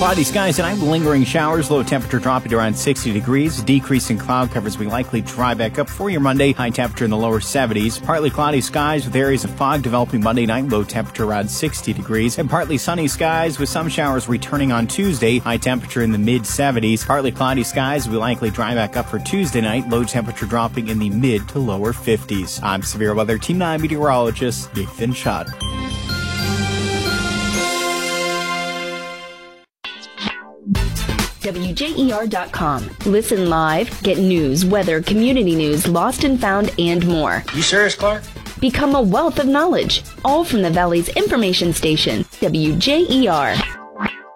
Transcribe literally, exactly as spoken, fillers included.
Cloudy skies tonight, lingering showers, low temperature dropping to around sixty degrees. Decrease in cloud covers we likely dry back up for your Monday. High temperature in the lower seventies. Partly cloudy skies with areas of fog developing Monday night. Low temperature around sixty degrees. And partly sunny skies with some showers returning on Tuesday. High temperature in the mid seventies. Partly cloudy skies we likely dry back up for Tuesday night. Low temperature dropping in the mid to lower fifties. I'm Severe Weather Team nine meteorologist Nathan Schott. W J E R dot com. Listen live, get news, weather, community news, lost and found, and more. You serious, Clark? Become a wealth of knowledge, all from the Valley's information station, W J E R.